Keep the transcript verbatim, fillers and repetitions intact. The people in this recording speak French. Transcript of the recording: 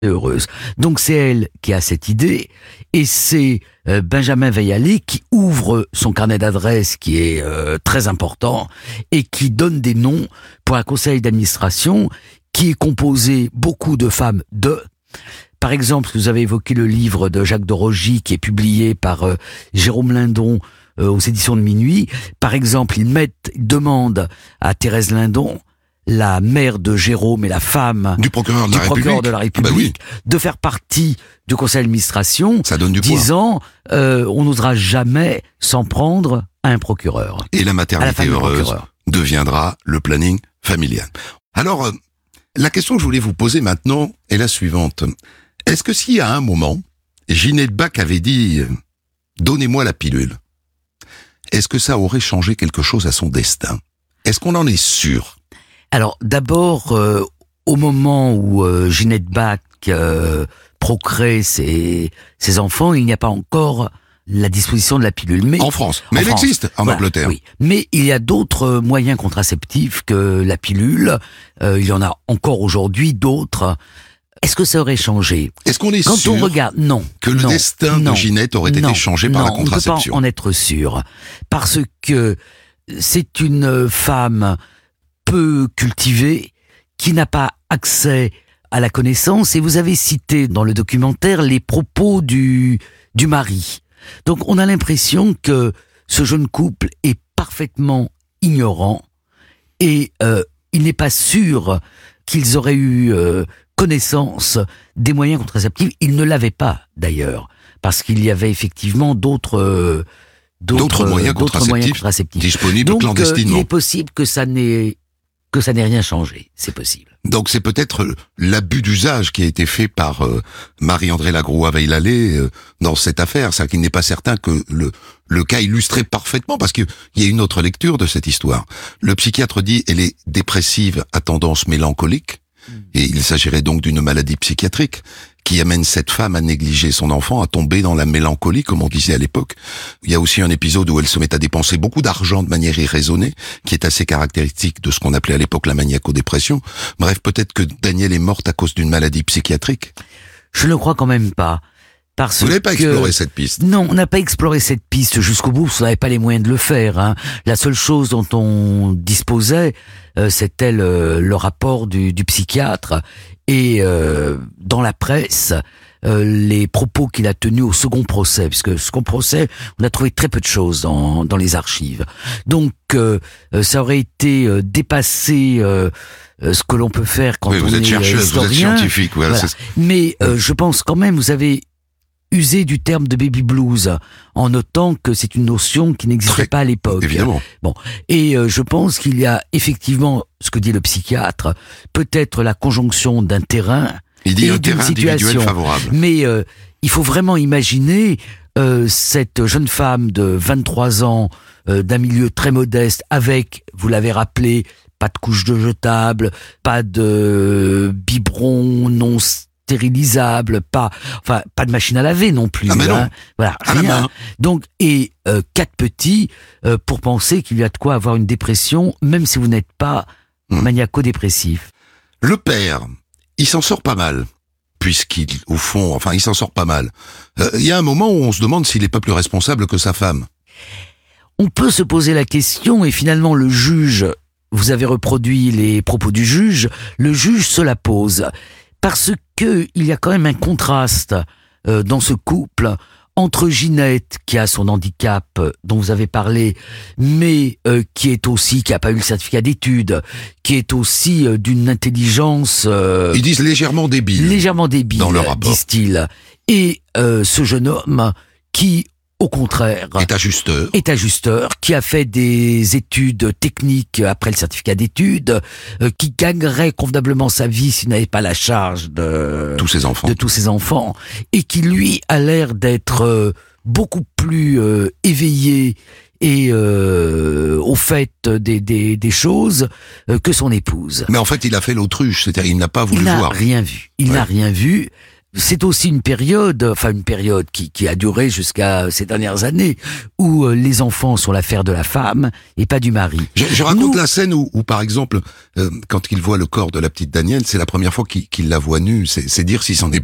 heureuse. Donc c'est elle qui a cette idée, et c'est euh, Benjamin Veillalé qui ouvre son carnet d'adresses qui est euh, très important et qui donne des noms pour un conseil d'administration qui est composé beaucoup de femmes de... Par exemple, vous avez évoqué le livre de Jacques de Rogy qui est publié par euh, Jérôme Lindon euh, aux éditions de Minuit. Par exemple, ils mettent, ils demandent à Thérèse Lindon, la mère de Jérôme et la femme du procureur de, du la, procureur République. de la République, Ah bah oui. de faire partie du conseil d'administration, Ça donne du poids. disant euh, on n'osera jamais s'en prendre à un procureur. Et la À la maternité femme du heureuse procureur. deviendra le planning familial. Alors, euh, la question que je voulais vous poser maintenant est la suivante. Est-ce que si à un moment, Ginette Bach avait dit euh, « Donnez-moi la pilule », est-ce que ça aurait changé quelque chose à son destin? Est-ce qu'on en est sûr? Alors d'abord, euh, au moment où euh, Ginette Bach euh, procrée ses, ses enfants, il n'y a pas encore la disposition de la pilule. Mais, En France. Mais en elle France. existe en Voilà, Angleterre. Oui. Mais il y a d'autres moyens contraceptifs que la pilule. Euh, il y en a encore aujourd'hui d'autres. Est-ce que ça aurait changé? Est-ce qu'on est Quand sûr on regarde, non. que le non, destin non, de Ginette aurait non, été changé par non, la contraception? On ne peut pas en être sûr. Parce que c'est une femme peu cultivée, qui n'a pas accès à la connaissance, et vous avez cité dans le documentaire les propos du, du mari. Donc on a l'impression que ce jeune couple est parfaitement ignorant, et euh, il n'est pas sûr qu'ils auraient eu euh, connaissance des moyens contraceptifs. Ils ne l'avaient pas d'ailleurs, parce qu'il y avait effectivement d'autres... Euh, D'autres moyens contraceptifs contraceptifs disponibles Donc, clandestinement. euh, il est possible que ça n'ait que ça n'ait rien changé. C'est possible. Donc c'est peut-être l'abus d'usage qui a été fait par euh, Marie-André Lagroua-Veillalé euh, dans cette affaire. Ça, qu'il n'est pas certain que le le cas illustrait parfaitement, parce qu'il y a une autre lecture de cette histoire. Le psychiatre dit elle est dépressive à tendance mélancolique, et il s'agirait donc d'une maladie psychiatrique qui amène cette femme à négliger son enfant, à tomber dans la mélancolie, comme on disait à l'époque. Il y a aussi un épisode où elle se met à dépenser beaucoup d'argent de manière irraisonnée, qui est assez caractéristique de ce qu'on appelait à l'époque la maniaco-dépression. Bref, peut-être que Danielle est morte à cause d'une maladie psychiatrique. Je ne le crois quand même pas. Parce Vous n'avez pas que... exploré cette piste? Non, on n'a pas exploré cette piste jusqu'au bout, parce qu'on n'avait pas les moyens de le faire. Hein. La seule chose dont on disposait, euh, c'était le, le rapport du, du psychiatre, et euh, dans la presse, euh, les propos qu'il a tenus au second procès, puisque le second procès, on a trouvé très peu de choses dans, dans les archives. Donc, euh, ça aurait été euh, dépassé euh, ce que l'on peut faire quand oui, on vous êtes est chercheuse, vous êtes historien. scientifique. Ouais, Voilà. c'est... Mais euh, je pense quand même, vous avez usé du terme de baby blues en notant que c'est une notion qui n'existait Très, pas à l'époque. Évidemment. Bon, et euh, je pense qu'il y a effectivement, ce que dit le psychiatre, peut-être la conjonction d'un terrain Il dit et un d'une terrain individuel situation. favorable. Mais euh, il faut vraiment imaginer euh, cette jeune femme de vingt-trois ans, euh, d'un milieu très modeste, avec, vous l'avez rappelé, pas de couche de jetable, pas de biberon non stérilisable, pas, enfin, pas de machine à laver non plus. Ah mais non. Hein. Voilà, À la rien. main. Donc, et euh, quatre petits euh, pour penser qu'il y a de quoi avoir une dépression, même si vous n'êtes pas Mmh. maniaco-dépressif. Le père, il s'en sort pas mal, puisqu'il, au fond, enfin, il s'en sort pas mal. Euh, Il y a un moment où on se demande s'il est pas plus responsable que sa femme. On peut se poser la question, et finalement le juge, vous avez reproduit les propos du juge, le juge se la pose. Parce que il y a quand même un contraste euh, dans ce couple entre Ginette, qui a son handicap euh, dont vous avez parlé, mais euh, qui est aussi, qui n'a pas eu le certificat d'études, qui est aussi euh, d'une intelligence euh, Ils disent légèrement débile. légèrement débile, dans le rapport. disent-ils. Et euh, ce jeune homme qui, au contraire, Est ajusteur. est ajusteur, qui a fait des études techniques après le certificat d'études, euh, qui gagnerait convenablement sa vie s'il n'avait pas la charge de Tous ses enfants. de tous ses enfants, et qui lui a l'air d'être euh, beaucoup plus euh, éveillé et euh, au fait des, des, des choses euh, que son épouse. Mais en fait, il a fait l'autruche, c'est-à-dire il n'a pas voulu Il n'a voir. rien vu. Il Ouais. n'a rien vu. c'est aussi une période, enfin une période qui, qui a duré jusqu'à ces dernières années, où euh, les enfants sont l'affaire de la femme et pas du mari. Je, je raconte Nous- la scène où, où par exemple, euh, quand il voit le corps de la petite Danielle, c'est la première fois qu'il qu'il la voit nue. C'est c'est dire s'il s'en est